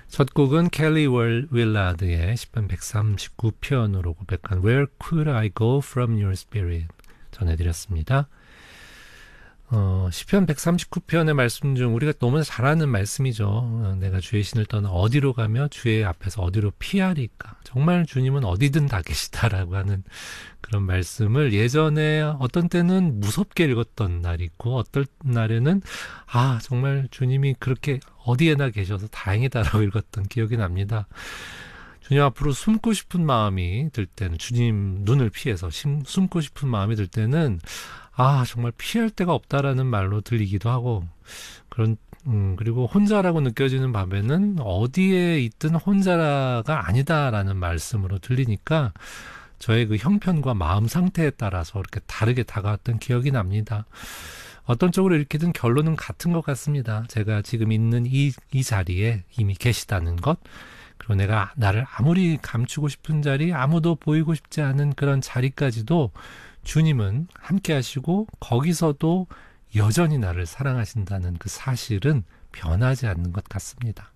첫 곡은 켈리 윌라드의 10편 139편으로 고백한 Where Could I Go From Your Spirit 전해드렸습니다. 시편 139편의 말씀 중 우리가 너무 잘 아는 말씀이죠. 내가 주의 신을 떠나 어디로 가며 주의 앞에서 어디로 피하리까. 정말 주님은 어디든 다 계시다라고 하는 그런 말씀을 예전에 어떤 때는 무섭게 읽었던 날이 있고 어떤 날에는 정말 주님이 그렇게 어디에나 계셔서 다행이다라고 읽었던 기억이 납니다. 주님 앞으로 숨고 싶은 마음이 들 때는 주님 눈을 피해서 숨고 싶은 마음이 들 때는 정말 피할 데가 없다라는 말로 들리기도 하고 그리고 혼자라고 느껴지는 밤에는 어디에 있든 혼자가 아니다라는 말씀으로 들리니까 저의 그 형편과 마음 상태에 따라서 이렇게 다르게 다가왔던 기억이 납니다. 어떤 쪽으로 읽히든 결론은 같은 것 같습니다. 제가 지금 있는 이 자리에 이미 계시다는 것, 그리고 내가 나를 아무리 감추고 싶은 자리, 아무도 보이고 싶지 않은 그런 자리까지도 주님은 함께 하시고 거기서도 여전히 나를 사랑하신다는 그 사실은 변하지 않는 것 같습니다.